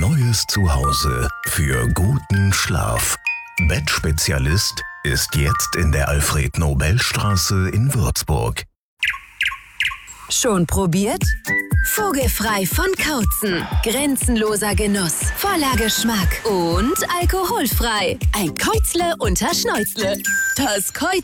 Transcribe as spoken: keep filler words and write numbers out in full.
neues Zuhause für guten Schlaf. Bettspezialist ist jetzt in der Alfred-Nobel-Straße in Würzburg. Schon probiert? Vogelfrei von Kautzen. Grenzenloser Genuss, voller Geschmack und alkoholfrei. Ein Käuzle unter Schnäuzle. Das Käuzle.